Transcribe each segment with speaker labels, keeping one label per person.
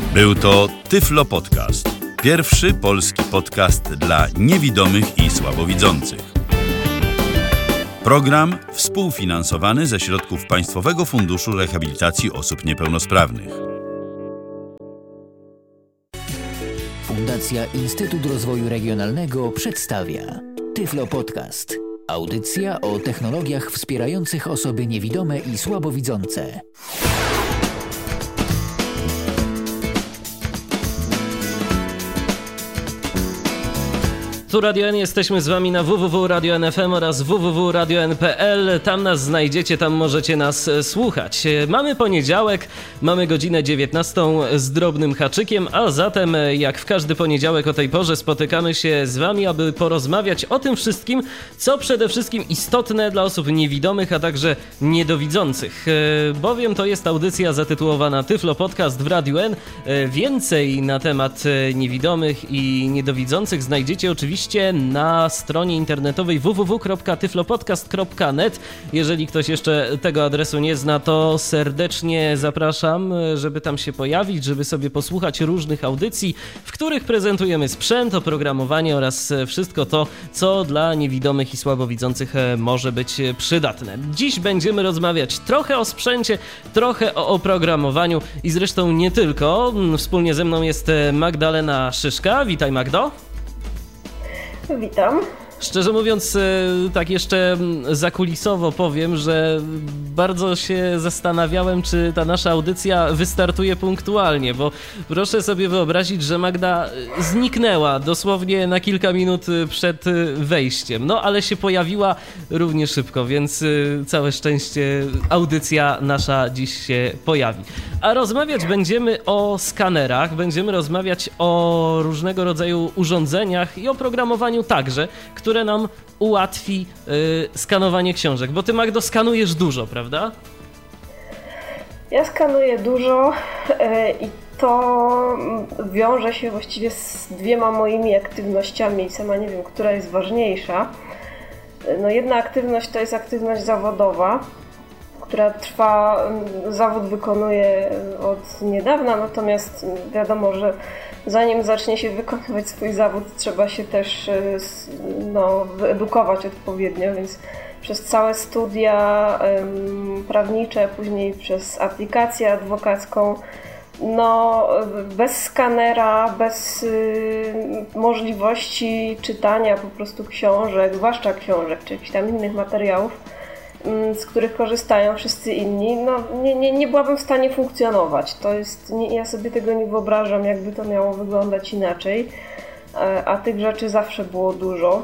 Speaker 1: Był to Tyflo Podcast. Pierwszy polski podcast dla niewidomych i słabowidzących. Program współfinansowany ze środków Państwowego Funduszu Rehabilitacji Osób Niepełnosprawnych.
Speaker 2: Fundacja Instytut Rozwoju Regionalnego przedstawia Tyflo Podcast. Audycja o technologiach wspierających osoby niewidome i słabowidzące.
Speaker 3: Tu Radio N, jesteśmy z Wami na www.radio.n.fm oraz www.radio.n.pl. Tam nas znajdziecie, tam możecie nas słuchać. Mamy poniedziałek, mamy godzinę 19 z drobnym haczykiem, a zatem jak w każdy poniedziałek o tej porze spotykamy się z Wami, aby porozmawiać o tym wszystkim, co przede wszystkim istotne dla osób niewidomych, a także niedowidzących. Bowiem to jest audycja zatytułowana Tyflo Podcast w Radiu N. Więcej na temat niewidomych i niedowidzących znajdziecie oczywiście na stronie internetowej www.tyflopodcast.net. Jeżeli ktoś jeszcze tego adresu nie zna, to serdecznie zapraszam, żeby tam się pojawić, żeby sobie posłuchać różnych audycji, w których prezentujemy sprzęt, oprogramowanie oraz wszystko to, co dla niewidomych i słabowidzących może być przydatne. Dziś będziemy rozmawiać trochę o sprzęcie, trochę o oprogramowaniu i zresztą nie tylko. Wspólnie ze mną jest Magdalena Szyszka. Witaj, Magdo.
Speaker 4: Witam.
Speaker 3: Szczerze mówiąc, tak jeszcze zakulisowo powiem, że bardzo się zastanawiałem, czy ta nasza audycja wystartuje punktualnie, bo proszę sobie wyobrazić, że Magda zniknęła dosłownie na kilka minut przed wejściem. No, ale się pojawiła równie szybko, więc całe szczęście audycja nasza dziś się pojawi. A rozmawiać będziemy o skanerach, będziemy rozmawiać o różnego rodzaju urządzeniach i oprogramowaniu także, które nam ułatwi skanowanie książek. Bo ty, Magdo, skanujesz dużo, prawda?
Speaker 4: Ja skanuję dużo i to wiąże się właściwie z dwiema moimi aktywnościami i sama nie wiem, która jest ważniejsza. No, jedna aktywność to jest aktywność zawodowa, która trwa, zawód wykonuję od niedawna, natomiast wiadomo, że zanim zacznie się wykonywać swój zawód, trzeba się też wyedukować odpowiednio, więc przez całe studia prawnicze, później przez aplikację adwokacką, bez skanera, bez możliwości czytania po prostu książek, zwłaszcza książek czy jakichś tam innych materiałów, z których korzystają wszyscy inni, nie byłabym w stanie funkcjonować. Ja sobie tego nie wyobrażam, jakby to miało wyglądać inaczej, a tych rzeczy zawsze było dużo.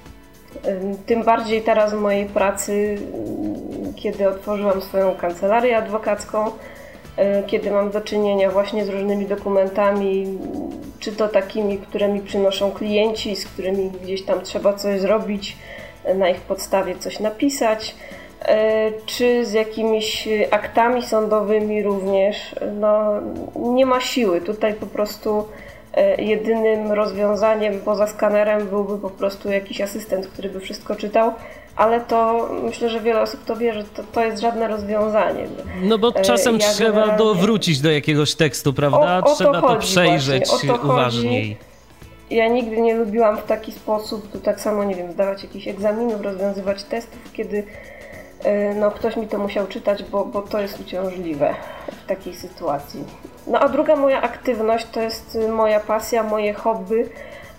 Speaker 4: Tym bardziej teraz w mojej pracy, kiedy otworzyłam swoją kancelarię adwokacką, kiedy mam do czynienia właśnie z różnymi dokumentami, czy to takimi, które mi przynoszą klienci, z którymi gdzieś tam trzeba coś zrobić, na ich podstawie coś napisać, czy z jakimiś aktami sądowymi również, nie ma siły. Tutaj po prostu jedynym rozwiązaniem poza skanerem byłby po prostu jakiś asystent, który by wszystko czytał, ale to myślę, że wiele osób to wie, że to jest żadne rozwiązanie.
Speaker 3: No bo czasem trzeba wrócić do jakiegoś tekstu, prawda? Trzeba to przejrzeć uważniej.
Speaker 4: Ja nigdy nie lubiłam w taki sposób, tu tak samo, nie wiem, zdawać jakichś egzaminów, rozwiązywać testów, kiedy ktoś mi to musiał czytać, bo to jest uciążliwe w takiej sytuacji. No a druga moja aktywność to jest moja pasja, moje hobby.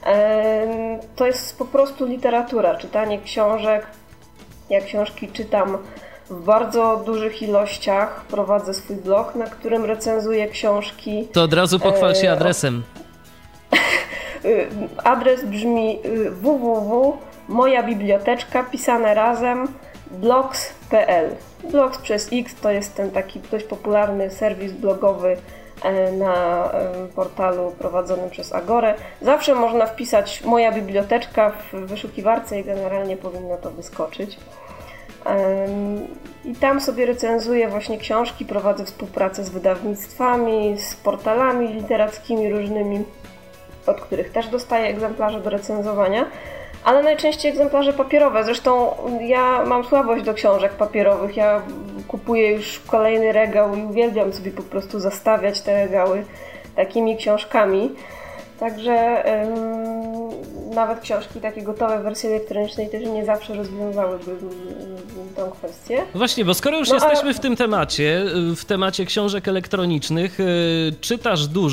Speaker 4: To jest po prostu literatura, czytanie książek. Ja książki czytam w bardzo dużych ilościach. Prowadzę swój blog, na którym recenzuję książki.
Speaker 3: To od razu pochwal się adresem.
Speaker 4: Adres brzmi www.mojabiblioteczka, pisane razem, blogs.pl. Blogs przez X to jest ten taki dość popularny serwis blogowy na portalu prowadzonym przez Agorę. Zawsze można wpisać moja biblioteczka w wyszukiwarce i generalnie powinno to wyskoczyć. I tam sobie recenzuję właśnie książki, prowadzę współpracę z wydawnictwami, z portalami literackimi różnymi, od których też dostaję egzemplarze do recenzowania, ale najczęściej egzemplarze papierowe. Zresztą ja mam słabość do książek papierowych. Ja kupuję już kolejny regał i uwielbiam sobie po prostu zastawiać te regały takimi książkami. Także nawet książki, takie gotowe wersje elektronicznej też nie zawsze rozwiązałyby tą kwestię.
Speaker 3: Właśnie, bo skoro już jesteśmy w tym temacie, w temacie książek elektronicznych, czytasz dużo.